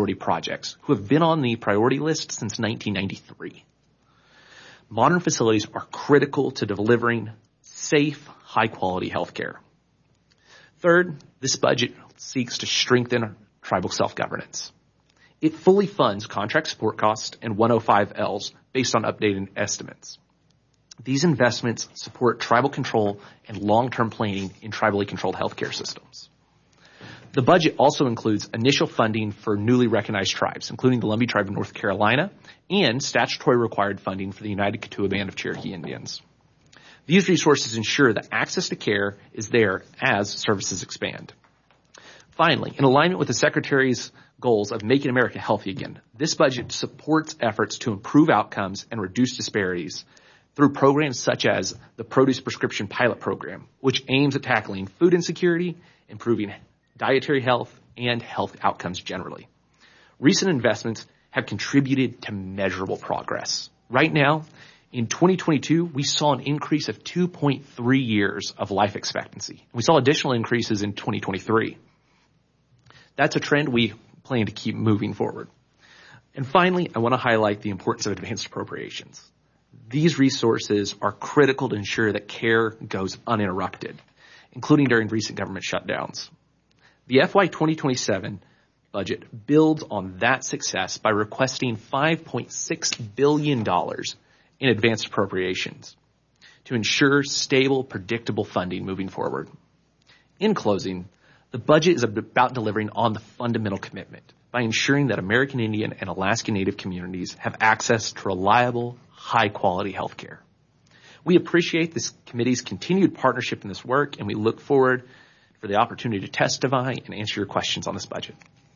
priority projects who have been on the priority list since 1993. Modern facilities are critical to delivering safe, high-quality health care. Third, this budget seeks to strengthen tribal self-governance. It fully funds contract support costs and 105Ls based on updated estimates. These investments support tribal control and long-term planning in tribally controlled healthcare systems. The budget also includes initial funding for newly recognized tribes, including the Lumbee Tribe of North Carolina, and statutory required funding for the United Kituwa Band of Cherokee Indians. These resources ensure that access to care is there as services expand. Finally, in alignment with the Secretary's goals of making America healthy again, this budget supports efforts to improve outcomes and reduce disparities through programs such as the Produce Prescription Pilot Program, which aims at tackling food insecurity, improving dietary health, and health outcomes generally. Recent investments have contributed to measurable progress. Right now, in 2022, we saw an increase of 2.3 years of life expectancy. We saw additional increases in 2023. That's a trend we plan to keep moving forward. And finally, I want to highlight the importance of advanced appropriations. These resources are critical to ensure that care goes uninterrupted, including during recent government shutdowns. The FY 2027 budget builds on that success by requesting $5.6 billion in advanced appropriations to ensure stable, predictable funding moving forward. In closing, the budget is about delivering on the fundamental commitment by ensuring that American Indian and Alaska Native communities have access to reliable, high-quality health care. We appreciate this committee's continued partnership in this work, and we look forward for the opportunity to testify and answer your questions on this budget.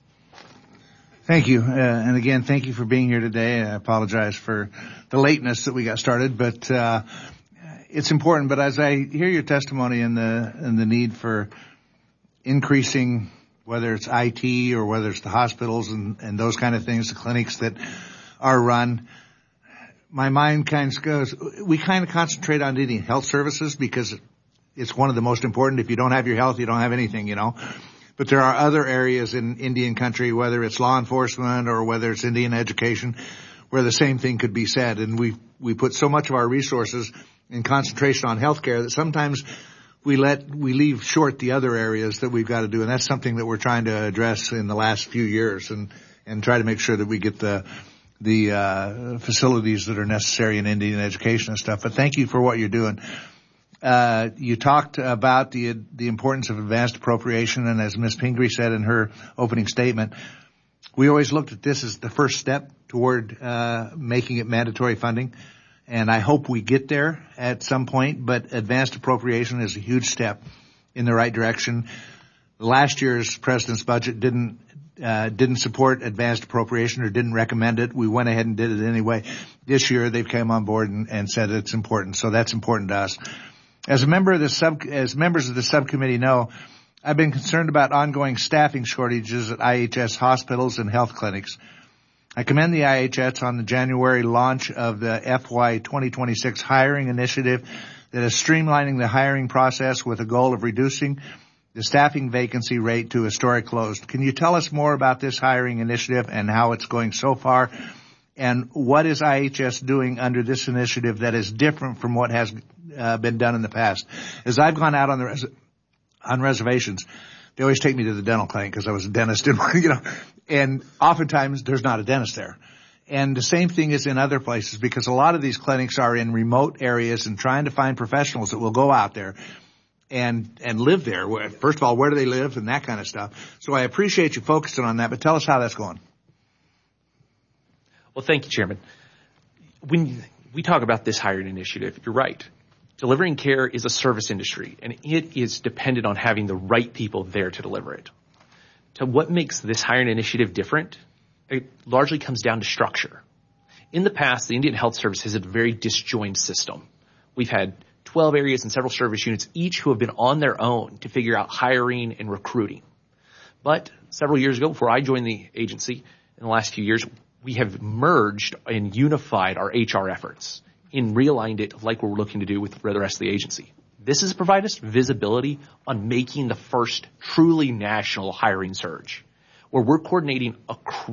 Thank you. And again, thank you for being here today. I apologize for the lateness that we got started, but it's important. But as I hear your testimony and the need for increasing, whether it's IT or whether it's the hospitals and those kind of things, the clinics that are run, my mind kind of goes, we kind of concentrate on Indian health services because it's one of the most important. If you don't have your health, you don't have anything, But there are other areas in Indian country, whether it's law enforcement or whether it's Indian education, where the same thing could be said. And we put so much of our resources in concentration on healthcare that sometimes we leave short the other areas that we've got to do. And that's something that we're trying to address in the last few years and try to make sure that we get the facilities that are necessary in Indian education and stuff. But thank you for what you're doing. You talked about the importance of advanced appropriation, and as Ms. Pingree said in her opening statement, we always looked at this as the first step toward making it mandatory funding, and I hope we get there at some point, but advanced appropriation is a huge step in the right direction. Last year's president's budget didn't support advanced appropriation or didn't recommend it. We went ahead and did it anyway. This year they've come on board and said it's important, so that's important to us. As members of the subcommittee know, I've been concerned about ongoing staffing shortages at IHS hospitals and health clinics. I commend the IHS on the January launch of the FY 2026 hiring initiative that is streamlining the hiring process with a goal of reducing the staffing vacancy rate to historic lows. Can you tell us more about this hiring initiative and how it's going so far? And what is IHS doing under this initiative that is different from what has been done in the past? As I've gone out on reservations, they always take me to the dental clinic because I was a dentist, and oftentimes there's not a dentist there. And the same thing is in other places because a lot of these clinics are in remote areas and trying to find professionals that will go out there and live there. First of all, where do they live and that kind of stuff. So I appreciate you focusing on that, but tell us how that's going. Well, thank you, Chairman. When we talk about this hiring initiative, you're right. Delivering care is a service industry, and it is dependent on having the right people there to deliver it. So what makes this hiring initiative different? It largely comes down to structure. In the past, the Indian Health Service has a very disjointed system. We've had 12 areas and several service units, each who have been on their own to figure out hiring and recruiting. But several years ago, before I joined the agency, in the last few years, we have merged and unified our HR efforts and realigned it like we're looking to do with the rest of the agency. This has provided us visibility on making the first truly national hiring surge, where we're coordinating across